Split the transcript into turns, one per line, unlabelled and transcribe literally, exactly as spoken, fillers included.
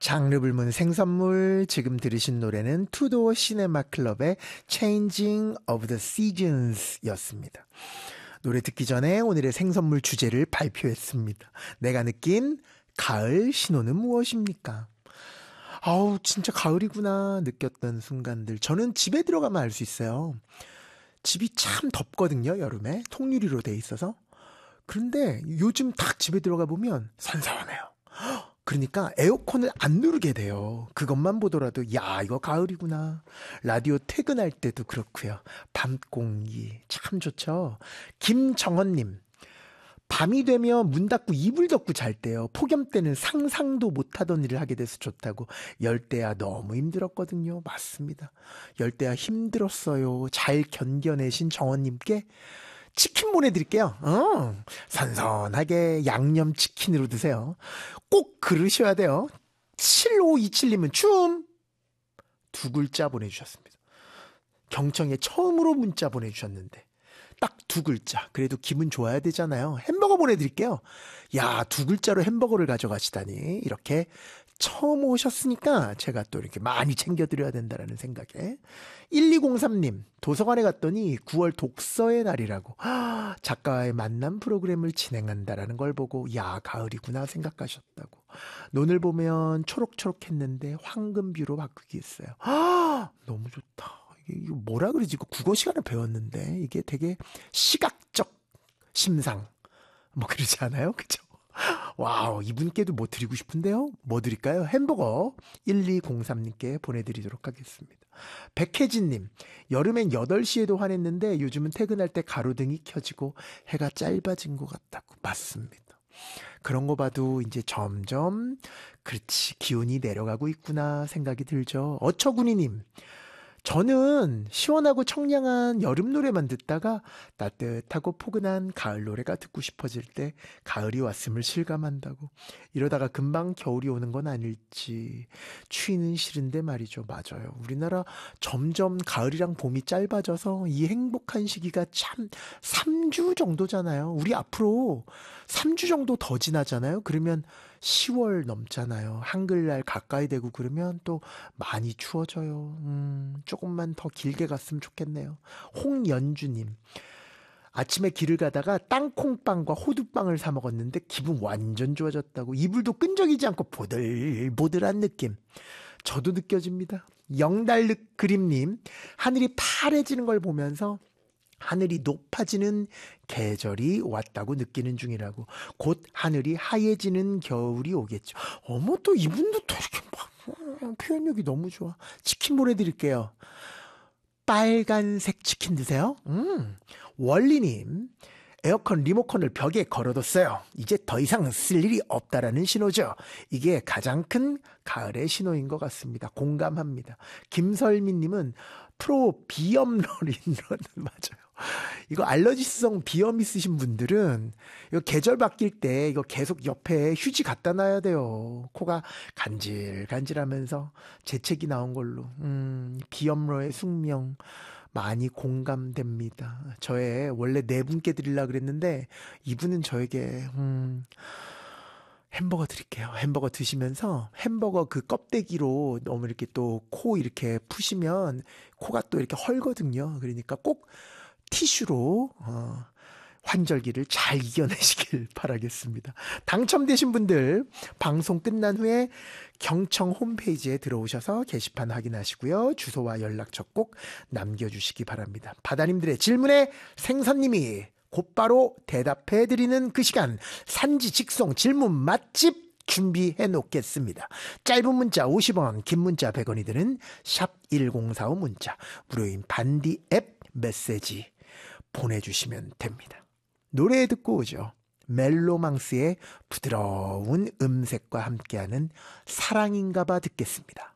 장르 불문 생선물. 지금 들으신 노래는 투도어 시네마 클럽의 Changing of the Seasons 였습니다. 노래 듣기 전에 오늘의 생선물 주제를 발표했습니다. 내가 느낀 가을 신호는 무엇입니까? 아우 진짜 가을이구나 느꼈던 순간들. 저는 집에 들어가면 알 수 있어요. 집이 참 덥거든요, 여름에. 통유리로 돼 있어서. 그런데 요즘 딱 집에 들어가 보면 선선해요. 그러니까 에어컨을 안 누르게 돼요. 그것만 보더라도 야 이거 가을이구나. 라디오 퇴근할 때도 그렇고요. 밤 공기 참 좋죠. 김정원님, 밤이 되면 문 닫고 이불 덮고 잘 때요. 폭염 때는 상상도 못하던 일을 하게 돼서 좋다고. 열대야 너무 힘들었거든요. 맞습니다. 열대야 힘들었어요. 잘 견뎌내신 정원님께 치킨 보내드릴게요. 어, 선선하게 양념치킨으로 드세요. 꼭 그러셔야 돼요. 칠오이칠님은 춤 두 글자 보내주셨습니다. 경청에 처음으로 문자 보내주셨는데 딱 두 글자. 그래도 기분 좋아야 되잖아요. 햄버거 보내드릴게요. 야, 두 글자로 햄버거를 가져가시다니. 이렇게 처음 오셨으니까 제가 또 이렇게 많이 챙겨드려야 된다는 생각에. 일이공삼님, 도서관에 갔더니 구월 독서의 날이라고 작가와의 만남 프로그램을 진행한다라는 걸 보고 야 가을이구나 생각하셨다고. 논을 보면 초록초록했는데 황금비로 바꾸기 했어요. 너무 좋다. 이거 뭐라 그러지? 이거 국어 시간에 배웠는데 이게 되게 시각적 심상 뭐 그러지 않아요? 그죠? 와우, 이분께도 뭐 드리고 싶은데요? 뭐 드릴까요? 햄버거 일이공삼님께 보내드리도록 하겠습니다. 백혜진님, 여름엔 여덟 시에도 화냈는데 요즘은 퇴근할 때 가로등이 켜지고 해가 짧아진 것 같다고. 맞습니다. 그런 거 봐도 이제 점점 그렇지 기온이 내려가고 있구나 생각이 들죠. 어처구니님, 저는 시원하고 청량한 여름 노래만 듣다가 따뜻하고 포근한 가을 노래가 듣고 싶어질 때 가을이 왔음을 실감한다고. 이러다가 금방 겨울이 오는 건 아닐지 추위는 싫은데 말이죠. 맞아요. 우리나라 점점 가을이랑 봄이 짧아져서 이 행복한 시기가 참 삼 주 정도잖아요. 우리 앞으로 삼 주 정도 더 지나잖아요. 그러면 시월 넘잖아요. 한글날 가까이 되고 그러면 또 많이 추워져요. 음, 조금만 더 길게 갔으면 좋겠네요. 홍연주님, 아침에 길을 가다가 땅콩빵과 호두빵을 사 먹었는데 기분 완전 좋아졌다고. 이불도 끈적이지 않고 보들보들한 느낌. 저도 느껴집니다. 영달륵 그림님, 하늘이 파래지는 걸 보면서 하늘이 높아지는 계절이 왔다고 느끼는 중이라고. 곧 하늘이 하얘지는 겨울이 오겠죠. 어머, 또 이분도 또 이렇게 막 표현력이 너무 좋아. 치킨 보내드릴게요. 빨간색 치킨 드세요. 음, 원리님, 에어컨 리모컨을 벽에 걸어뒀어요. 이제 더 이상 쓸 일이 없다라는 신호죠. 이게 가장 큰 가을의 신호인 것 같습니다. 공감합니다. 김설민님은 프로 비염러린런 맞아요. 이거 알러지성 비염 있으신 분들은 이거 계절 바뀔 때 이거 계속 옆에 휴지 갖다 놔야 돼요. 코가 간질간질하면서 재채기 나온 걸로. 음, 비염러의 숙명 많이 공감됩니다. 저의 원래 네 분께 드리려고 그랬는데 이분은 저에게 음, 햄버거 드릴게요. 햄버거 드시면서 햄버거 그 껍데기로 너무 이렇게 또 코 이렇게 푸시면 코가 또 이렇게 헐거든요. 그러니까 꼭 티슈로 어, 환절기를 잘 이겨내시길 바라겠습니다. 당첨되신 분들 방송 끝난 후에 경청 홈페이지에 들어오셔서 게시판 확인하시고요. 주소와 연락처 꼭 남겨주시기 바랍니다. 바다님들의 질문에 생선님이 곧바로 대답해드리는 그 시간, 산지 직송 질문 맛집 준비해 놓겠습니다. 짧은 문자 오십 원, 긴 문자 백 원이 드는 샵 일공사오 문자, 무료인 반디 앱 메시지 보내주시면 됩니다. 노래 듣고 오죠. 멜로망스의 부드러운 음색과 함께하는 사랑인가봐 듣겠습니다.